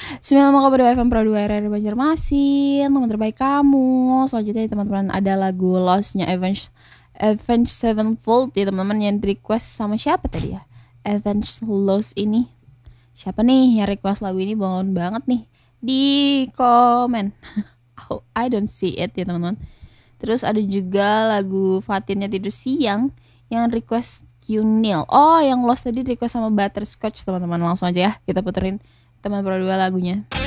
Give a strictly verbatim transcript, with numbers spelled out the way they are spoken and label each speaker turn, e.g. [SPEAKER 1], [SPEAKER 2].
[SPEAKER 1] Sembilan mau kepada F M Pro dua R R Banjarmasin, teman terbaik kamu. Selanjutnya teman-teman ada lagu Lost-nya Avenged Avenged Sevenfold ya teman-teman, yang request sama siapa tadi ya? Avenged Lost ini. Siapa nih yang request lagu ini? Bangun banget nih di komen. Oh, I don't see it ya teman-teman. Terus ada juga lagu Fatinnya Tidur Siang yang request Qnil. Oh, yang Lost tadi request sama Butterscotch teman-teman. Langsung aja ya kita puterin teman berdua lagunya.